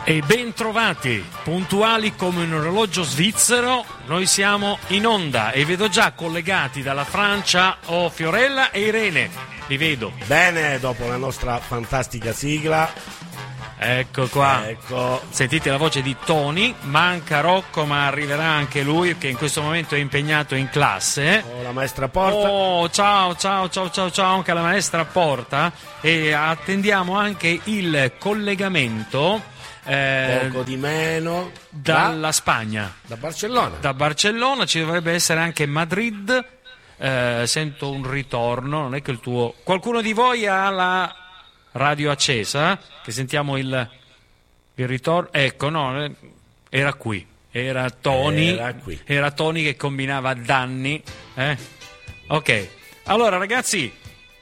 E ben trovati, puntuali come un orologio svizzero, noi siamo in onda e vedo già collegati dalla Francia Fiorella e Irene, li vedo. Bene, dopo la nostra fantastica sigla. Ecco qua, ecco. Sentite la voce di Tony, manca Rocco ma arriverà anche lui che in questo momento è impegnato in classe. Oh, la maestra Porta. Oh, ciao anche la maestra Porta e attendiamo anche il collegamento poco di meno dalla Spagna, da Barcellona. Da Barcellona ci dovrebbe essere anche Madrid. Sento un ritorno, non è che il tuo. Qualcuno di voi ha la radio accesa? Che sentiamo il ritorno. Ecco, no, era qui. Era Tony che combinava danni. Ok, allora ragazzi,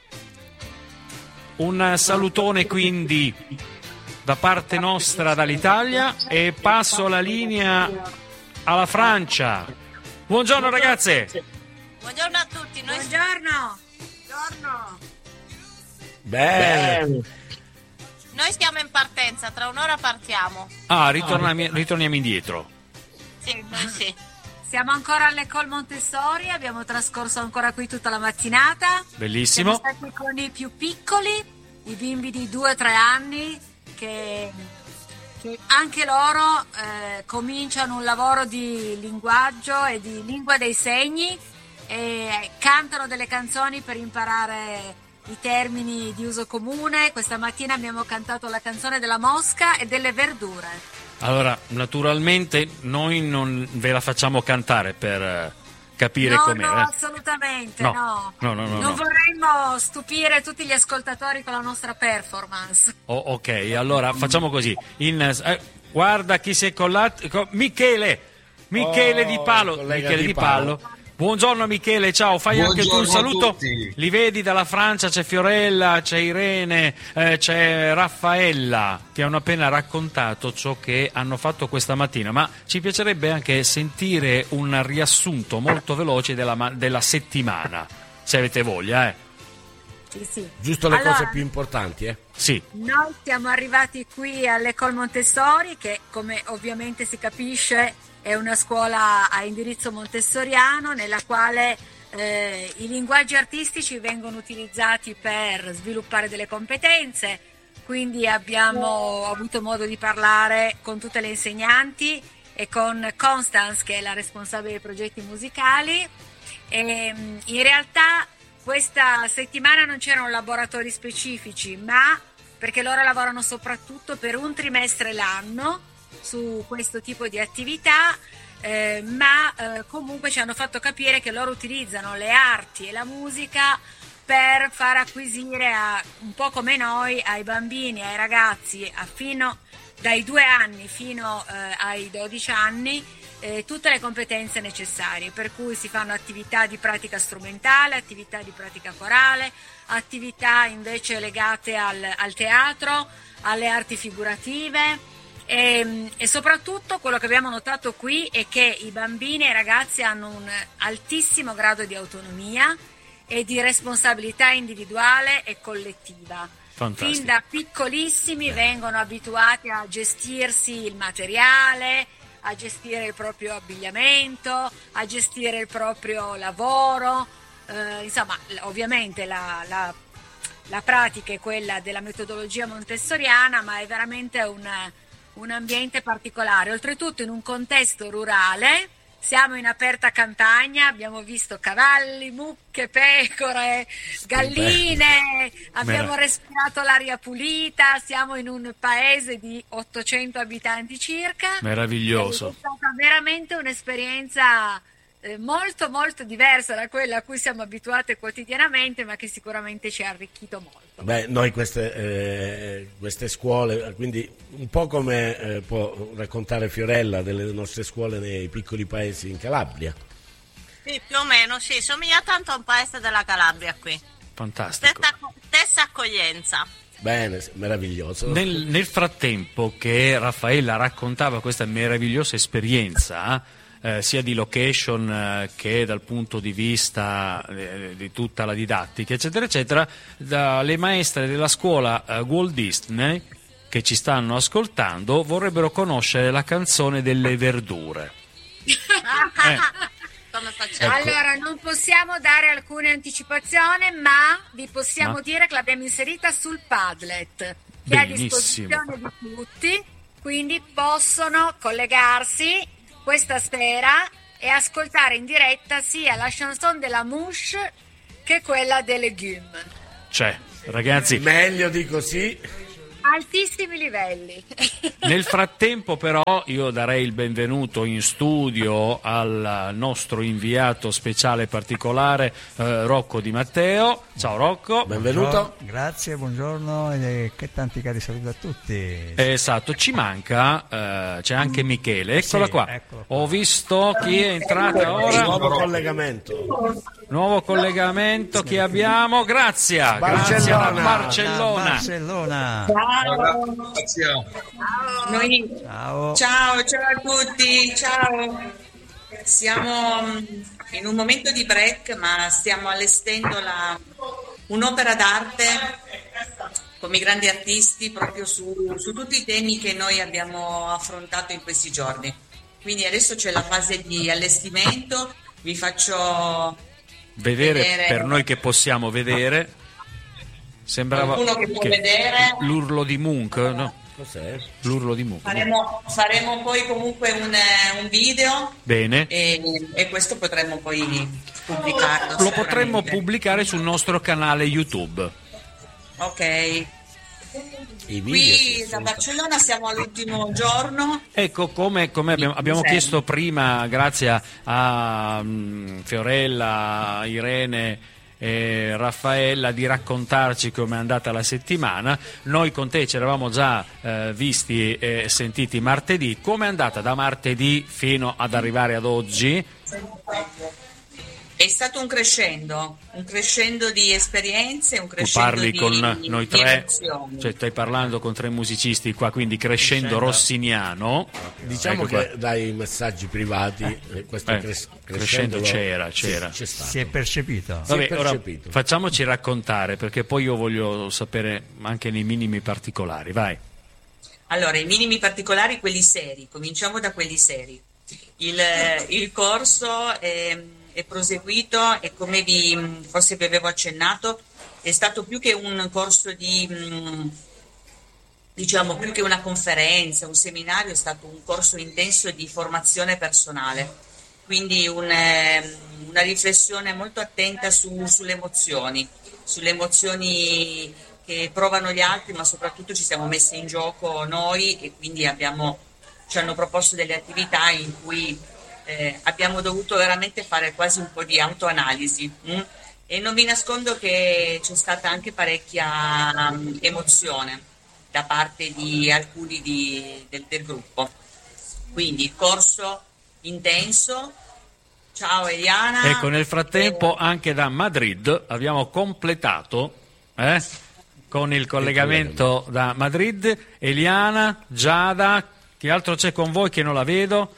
un salutone quindi da parte nostra dall'Italia e passo la linea alla Francia. Buongiorno ragazze. Buongiorno a tutti. Buongiorno. Bene. Noi stiamo in partenza, tra un'ora partiamo. Ritorniamo indietro. Sì, noi sì. Siamo ancora all'École Montessori, abbiamo trascorso ancora qui tutta la mattinata. Bellissimo. Siamo stati con i più piccoli, i bimbi di 2-3 anni, che anche loro cominciano un lavoro di linguaggio e di lingua dei segni e cantano delle canzoni per imparare i termini di uso comune. Questa mattina abbiamo cantato la canzone della mosca e delle verdure. Allora, naturalmente noi non ve la facciamo cantare per capire com'era. No, assolutamente no. Non vorremmo stupire tutti gli ascoltatori con la nostra performance. Ok, allora facciamo così. Guarda chi si è collato. Michele Di Palo. Michele Di Palo. Buongiorno Michele, ciao, fai anche tu un saluto. Li vedi dalla Francia, c'è Fiorella, c'è Irene, c'è Raffaella, che hanno appena raccontato ciò che hanno fatto questa mattina, ma ci piacerebbe anche sentire un riassunto molto veloce della settimana, se avete voglia, Sì. Giusto le cose più importanti, Sì. Noi siamo arrivati qui all'École Montessori, che come ovviamente si capisce è una scuola a indirizzo montessoriano nella quale i linguaggi artistici vengono utilizzati per sviluppare delle competenze, quindi abbiamo avuto modo di parlare con tutte le insegnanti e con Constance, che è la responsabile dei progetti musicali, e in realtà questa settimana non c'erano laboratori specifici, ma perché loro lavorano soprattutto per un trimestre l'anno su questo tipo di attività, ma comunque ci hanno fatto capire che loro utilizzano le arti e la musica per far acquisire un po' come noi ai bambini, ai ragazzi dai 2 anni fino ai 12 anni tutte le competenze necessarie, per cui si fanno attività di pratica strumentale, attività di pratica corale, attività invece legate al teatro, alle arti figurative. E soprattutto quello che abbiamo notato qui è che i bambini e i ragazzi hanno un altissimo grado di autonomia e di responsabilità individuale e collettiva. Fantastico. Fin da piccolissimi vengono abituati a gestirsi il materiale, a gestire il proprio abbigliamento, a gestire il proprio lavoro. Insomma, ovviamente la pratica è quella della metodologia montessoriana, ma è veramente un ambiente particolare, oltretutto in un contesto rurale. Siamo in aperta campagna, abbiamo visto cavalli, mucche, pecore, galline, abbiamo respirato l'aria pulita, siamo in un paese di 800 abitanti circa. Meraviglioso. È stata veramente un'esperienza molto molto diversa da quella a cui siamo abituate quotidianamente, ma che sicuramente ci ha arricchito molto. Noi queste scuole, quindi un po' come può raccontare Fiorella delle nostre scuole nei piccoli paesi in Calabria. Sì, più o meno, sì, somiglia tanto a un paese della Calabria qui. Fantastico. Stessa accoglienza. Bene, meraviglioso. Nel frattempo che Raffaella raccontava questa meravigliosa esperienza, sia di location che dal punto di vista di tutta la didattica, eccetera, eccetera, le maestre della scuola Walt Disney che ci stanno ascoltando vorrebbero conoscere la canzone delle verdure. Come facciamo? Allora, non possiamo dare alcune anticipazioni, ma vi possiamo dire che l'abbiamo inserita sul Padlet, che è a disposizione di tutti, quindi possono collegarsi questa sera e ascoltare in diretta sia la chanson de la mouche che quella des légumes. Cioè, ragazzi, meglio di così. Altissimi livelli. Nel frattempo però io darei il benvenuto in studio al nostro inviato speciale particolare Rocco Di Matteo. Ciao Rocco. Benvenuto. Grazie, buongiorno e che tanti cari saluti a tutti. Esatto, ci manca, c'è anche Michele, eccola Sì, qua. Ho visto chi è entrata ora. Nuovo collegamento, chi abbiamo? Grazia, grazie da Barcellona. Ciao a tutti, ciao. Siamo in un momento di break, ma stiamo allestendo un'opera d'arte come i grandi artisti proprio su tutti i temi che noi abbiamo affrontato in questi giorni. Quindi adesso c'è la fase di allestimento, vi faccio vedere per noi che possiamo vedere. Sembrava qualcuno che può vedere l'urlo di Munch, no? Cos'è? L'urlo di Munch. Faremo poi comunque un video. Bene. E questo potremmo poi pubblicarlo. Lo potremmo pubblicare sul nostro canale YouTube. Ok. Qui da Barcellona siamo all'ultimo giorno. Ecco, come abbiamo chiesto prima, grazie a Fiorella, Irene e Raffaella, di raccontarci come è andata la settimana. Noi con te ci eravamo già visti e sentiti martedì. Come è andata da martedì fino ad arrivare ad oggi? È stato un crescendo di esperienze, un Tu crescendo parli con noi tre, emozioni. cioè stai parlando con tre musicisti qua, quindi crescendo rossiniano. Diciamo ecco che qua. dai messaggi privati questo crescendo c'era. C'è stato. Si è percepito. Vabbè, Si è ora percepito. facciaci raccontare, perché poi io voglio sapere anche nei minimi particolari, vai. Allora, i minimi particolari, quelli seri, cominciamo da quelli seri. Il corso è proseguito e come forse vi avevo accennato, è stato più che un corso diciamo più che una conferenza, un seminario, è stato un corso intenso di formazione personale, quindi una riflessione molto attenta sulle emozioni che provano gli altri, ma soprattutto ci siamo messi in gioco noi e quindi ci hanno proposto delle attività in cui abbiamo dovuto veramente fare quasi un po' di autoanalisi e non vi nascondo che c'è stata anche parecchia emozione da parte di alcuni del gruppo. Quindi il corso intenso. Ciao Eliana. Ecco, nel frattempo anche da Madrid abbiamo completato con il collegamento da Madrid. Eliana, Giada, chi altro c'è con voi che non la vedo?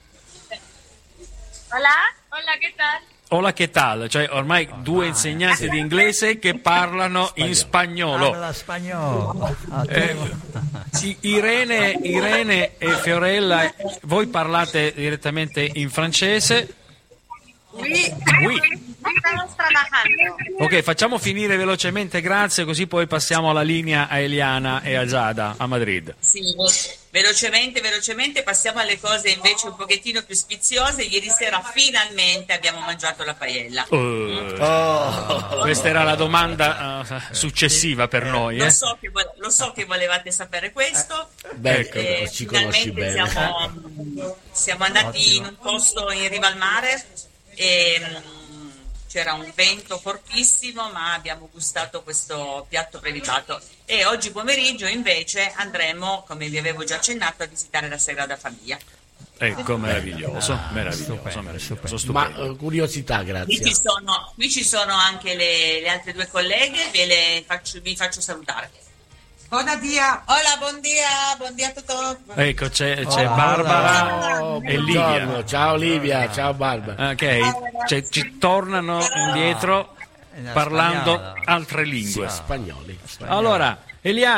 Hola, ¿qué tal? Hola, che tal? Cioè ormai due insegnanti di inglese che parlano in spagnolo. Parla spagnolo. Sì, Irene e Fiorella, voi parlate direttamente in francese? Oui. Estamos trabajando. Ok, facciamo finire velocemente, grazie, così poi passiamo la linea a Eliana e a Giada a Madrid. Sì, velocemente passiamo alle cose invece un pochettino più sfiziose. Ieri sera finalmente abbiamo mangiato la paella. Questa era la domanda successiva per noi. Lo so che volevate sapere questo. Beh, ci conosci finalmente bene. siamo andati in un posto in riva al mare e c'era un vento fortissimo, ma abbiamo gustato questo piatto prelibato. E oggi pomeriggio invece andremo, come vi avevo già accennato, a visitare la Sagrada Famiglia. Ecco, meraviglioso. Stupendo. Ma curiosità, grazie. Qui ci sono anche le altre due colleghe, vi faccio salutare. Buon dia. Hola, buon dia a tutti. Ecco, c'è Barbara e Livia. Ciao Livia, ciao Barbara. Ok, ci tornano indietro parlando altre lingue. Spagnoli. Allora, Eliana,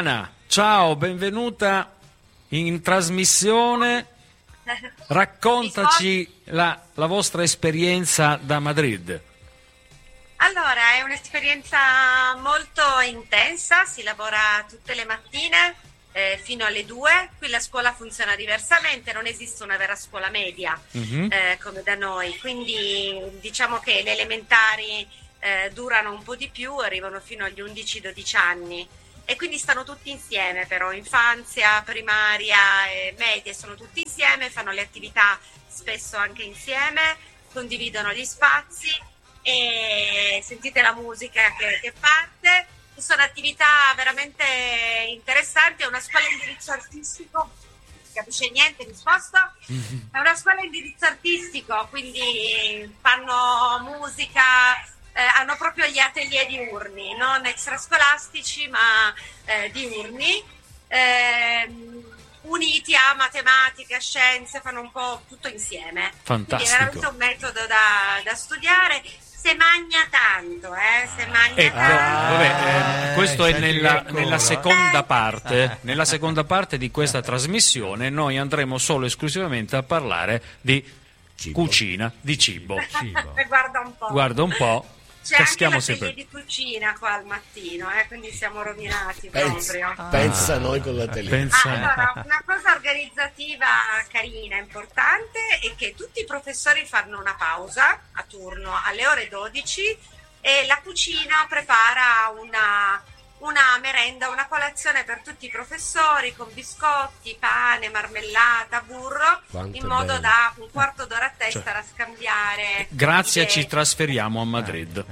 Ciao, benvenuta in trasmissione. Raccontaci la vostra esperienza da Madrid. Allora, è un'esperienza molto intensa, si lavora tutte le mattine fino alle 2, qui la scuola funziona diversamente, non esiste una vera scuola media come da noi, quindi diciamo che le elementari durano un po' di più, arrivano fino agli 11-12 anni e quindi stanno tutti insieme, però infanzia, primaria e media sono tutti insieme, fanno le attività spesso anche insieme, condividono gli spazi e sentite la musica che parte. Sono attività veramente interessanti, è una scuola a indirizzo artistico, non si capisce niente, risposto? È una scuola a indirizzo artistico, quindi fanno musica, hanno proprio gli atelier diurni, non extrascolastici ma diurni, uniti a matematica, scienze, fanno un po' tutto insieme. Fantastico. Quindi è veramente un metodo da studiare. Se magna tanto, se magna ecco, tanto. Vabbè, questo è nella seconda parte. Nella seconda parte di questa trasmissione noi andremo solo esclusivamente a parlare di cucina, di cibo. Guarda un po'. C'è anche la teglia di cucina qua al mattino, quindi siamo rovinati proprio. Pensa noi con la tele. Allora, una cosa organizzativa carina, importante, è che tutti i professori fanno una pausa a turno alle ore 12 e la cucina prepara una merenda, una colazione per tutti i professori con biscotti, pane, marmellata, burro, in modo da un quarto d'ora a testa da scambiare. Grazie, ci trasferiamo a Madrid.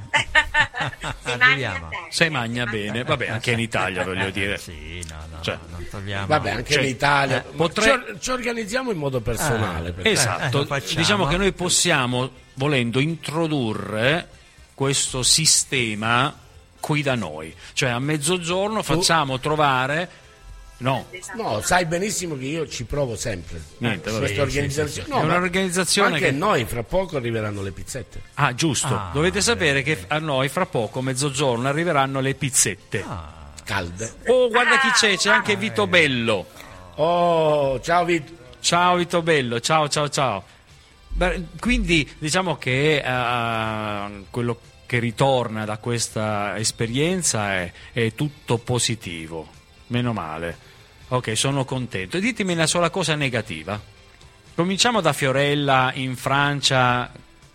Se magna bene, vabbè, anche in Italia voglio dire. Non togliamo. Vabbè, anche in Italia. Ci organizziamo in modo personale. Esatto, diciamo che noi possiamo, volendo, introdurre questo sistema qui da noi, cioè a mezzogiorno facciamo trovare no, sai benissimo che io ci provo sempre. Niente, questa organizzazione. È un'organizzazione anche noi fra poco arriveranno le pizzette. Giusto, dovete sapere che a noi fra poco mezzogiorno arriveranno le pizzette calde. Guarda chi c'è anche Vito Bello. Ciao Vito. Ciao Vito Bello, ciao. Beh, quindi diciamo che quello che ritorna da questa esperienza è tutto positivo, meno male. Ok, sono contento. E ditemi una sola cosa negativa. Cominciamo da Fiorella in Francia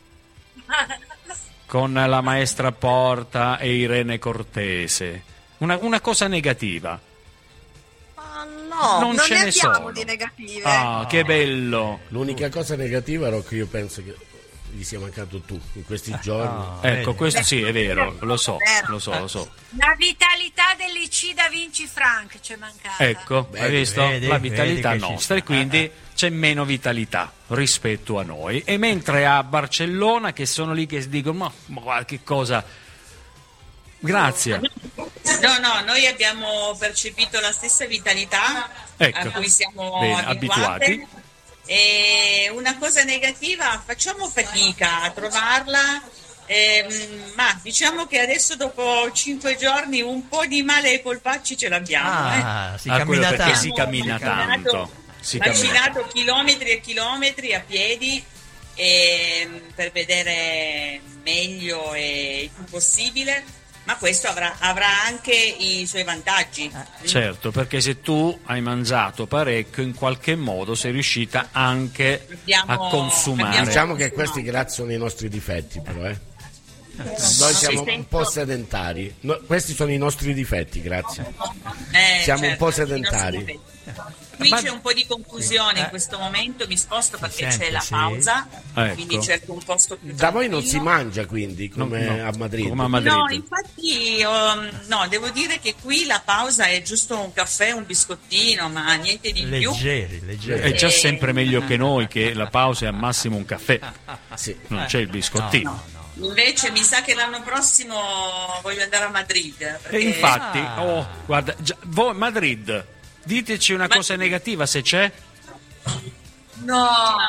con la maestra Porta e Irene Cortese. Una cosa negativa. No, non ce ne ne abbiamo sono. di negative. Che bello. L'unica cosa negativa è che io penso che gli sia mancato tu in questi giorni. Ecco, questo sì, è vero, lo so. La vitalità dell'IC Da Vinci Frank c'è mancata. Ecco, hai visto? La vitalità nostra, e quindi c'è meno vitalità rispetto a noi. E mentre a Barcellona, che sono lì che dicono ma qualche cosa. Grazie. No, noi abbiamo percepito la stessa vitalità a cui siamo abituati. E una cosa negativa, facciamo fatica a trovarla, ma diciamo che adesso dopo 5 giorni un po' di male ai polpacci ce l'abbiamo. Si cammina tanto. Macinato chilometri e chilometri a piedi per vedere meglio e il più possibile. Ma questo avrà anche i suoi vantaggi. Certo, perché se tu hai mangiato parecchio, in qualche modo sei riuscita anche a consumare. Diciamo che questi grazie sono i nostri difetti, però. Noi siamo un po' sedentari. Questi sono i nostri difetti, grazie. Siamo un po' sedentari. Qui c'è un po' di confusione in questo momento, mi sposto perché c'è la pausa, quindi cerco un posto più tranquillo. Da voi non si mangia quindi come a Madrid? Come a Madrid. No, infatti devo dire che qui la pausa è giusto un caffè, un biscottino, ma niente di più. Leggeri. È già sempre meglio che noi, che la pausa è al massimo un caffè. Non c'è il biscottino. No. Invece mi sa che l'anno prossimo voglio andare a Madrid. Perché... E infatti, guarda, Madrid. Diteci una cosa negativa, se c'è. No.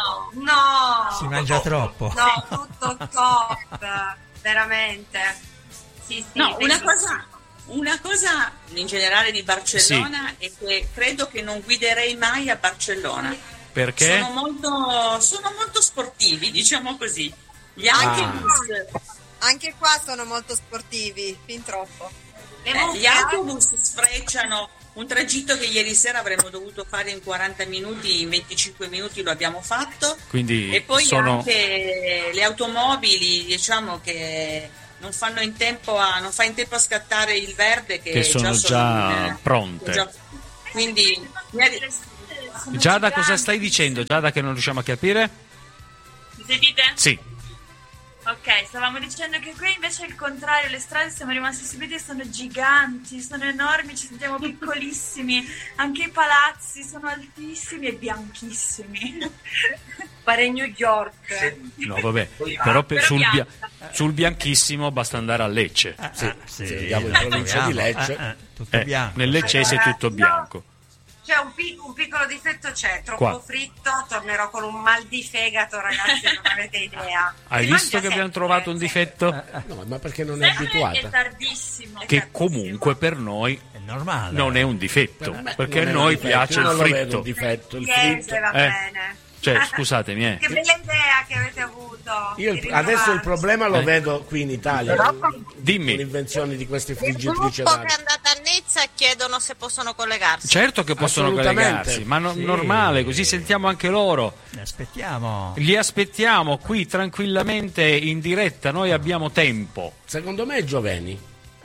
Si mangia troppo. No, tutto top, veramente. Sì, no, una cosa Una cosa in generale di Barcellona è che credo che non guiderei mai a Barcellona. Perché? Sono molto sportivi, diciamo così. Gli autobus. Anche qua sono molto sportivi, fin troppo. Gli autobus sfrecciano un tragitto che ieri sera avremmo dovuto fare in 40 minuti, in 25 minuti lo abbiamo fatto. Quindi e poi anche le automobili, diciamo che non fa in tempo a scattare il verde che sono già pronte. Quindi Giada, cosa stai dicendo? Giada, che non riusciamo a capire? Mi sentite? Sì. Ok, stavamo dicendo che qui invece è il contrario, le strade siamo rimasti stupiti, sono giganti, sono enormi, ci sentiamo piccolissimi, anche i palazzi sono altissimi e bianchissimi. Pare New York. No, vabbè, però sul bianchissimo basta andare a Lecce. Sì, andiamo in provincia di Lecce. Tutto bianco. Nel Leccese è tutto bianco. C'è un piccolo difetto, troppo fritto, tornerò con un mal di fegato, ragazzi, non avete idea. Hai visto che abbiamo trovato un difetto? No, ma perché non è abituata? È tardissimo. Che comunque per noi è normale. Non è un difetto, perché a noi piace il fritto. Un difetto, il fritto. Va bene. Cioè, scusatemi, Che bella idea che avete avuto. Io adesso il problema lo vedo qui in Italia. Dimmi. L'invenzione di questi friggitrici. Il gruppo che è andato a Nizza e chiedono se possono collegarsi. Certo che possono collegarsi, ma normale, così sentiamo anche loro. Li aspettiamo qui tranquillamente in diretta, noi abbiamo tempo. Secondo me è Gioveni.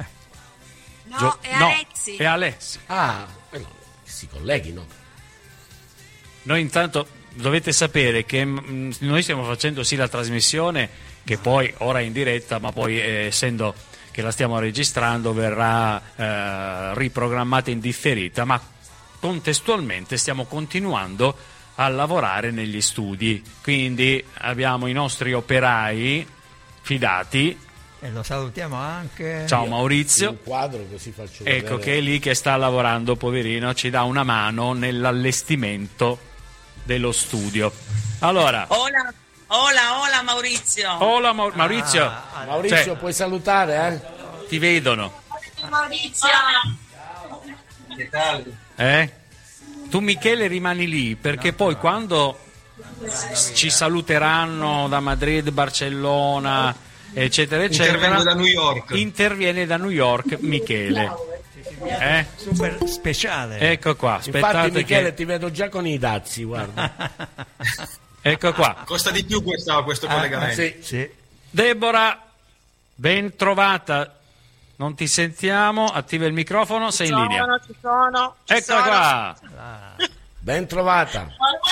È Alessi. Ah, si colleghino. Noi intanto dovete sapere che noi stiamo facendo sì la trasmissione, che poi ora è in diretta, ma poi essendo che la stiamo registrando verrà riprogrammata in differita, ma contestualmente stiamo continuando a lavorare negli studi, quindi abbiamo i nostri operai fidati. E lo salutiamo anche. Ciao Maurizio. Un quadro così faccio ecco vedere. Che è lì che sta lavorando, poverino, ci dà una mano nell'allestimento dello studio. Allora, hola Maurizio. Hola Maurizio. Maurizio, puoi salutare, Ti vedono. Maurizio. Che tal? Tu Michele rimani lì, perché poi quando ci saluteranno da Madrid, Barcellona, eccetera eccetera, interviene da New York Michele. Super speciale. Ecco qua, aspettate. Infatti Michele ti vedo già con i dazi, guarda. Ecco qua. Costa di più questo collegamento. Sì. Deborah, ben trovata. Non ti sentiamo, attiva il microfono, sei in linea. Ci sono. Eccola qua. Ben trovata.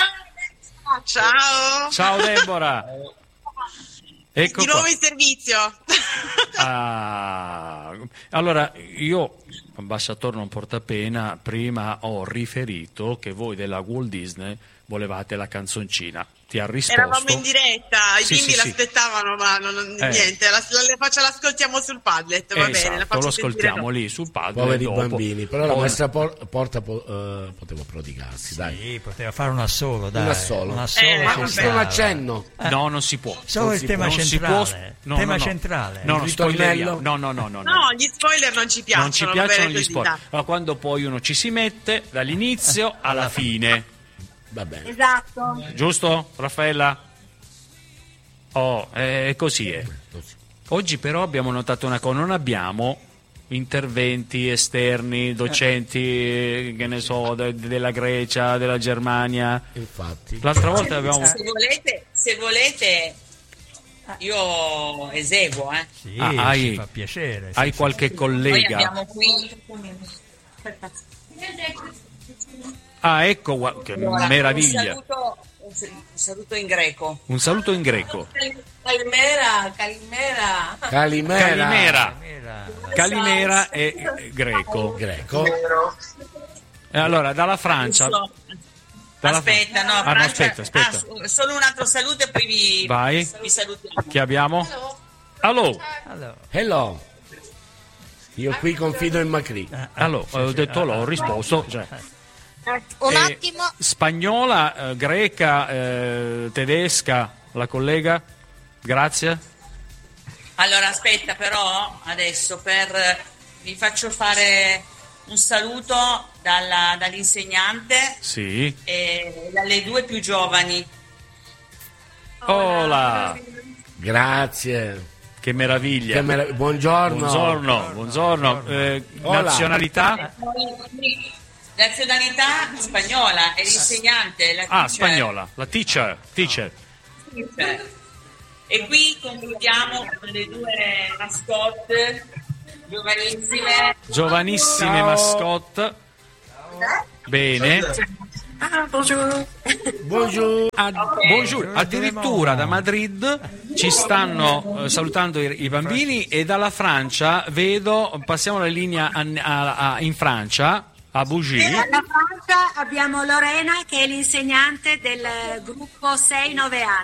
Ciao. Ciao Deborah. Ecco di nuovo qua. in servizio. Allora, io, ambasciatore non porta pena, prima ho riferito che voi della Walt Disney volevate la canzoncina. Ti ha risposto. Eravamo in diretta, i bimbi l'aspettavano, ma niente, l'ascoltiamo sul Padlet, va bene. Lo ascoltiamo lì sul Padlet. Poveri bambini, però la maestra Porta poteva prodigarsi, dai. Sì, poteva fare un assolo, dai. Un assolo. Ma un accenno. No, non si può. Solo il tema centrale. Centrale. No, spoileriamo. No, gli spoiler non ci piacciono. Non ci piacciono gli spoiler. Ma quando poi uno ci si mette dall'inizio alla fine. Va bene. Esatto. Giusto, Raffaella? Così è. Oggi però abbiamo notato una cosa, non abbiamo interventi esterni, docenti, che ne so, della Grecia, della Germania. Infatti. L'altra volta abbiamo... Se volete io eseguo, Sì, ci fa piacere. Hai qualche collega? Noi abbiamo qui... Ecco, che meraviglia. Un saluto in greco. Un saluto in greco. Calimera è greco. E allora, dalla Francia... Aspetta. Solo un altro saluto e poi vi salutiamo. Chi abbiamo? Hello. Io qui confido in Macri. Allora, ho detto ho risposto. Cioè. Un attimo. Spagnola, greca, tedesca, la collega? Grazie. Allora aspetta però, adesso per vi faccio fare un saluto dall'insegnante e dalle 2 più giovani. Hola. Grazie. Che meraviglia. Buongiorno. Nazionalità? Nazionalità spagnola e l'insegnante la teacher. Spagnola, la teacher. E qui concludiamo con le 2 mascotte giovanissime mascotte. Bene. Bonjour. Bonjour. Addirittura da Madrid ci stanno salutando i bambini, e dalla Francia passiamo la linea in Francia, a Bougie. Dalla Francia abbiamo Lorena, che è l'insegnante del gruppo 6-9 anni.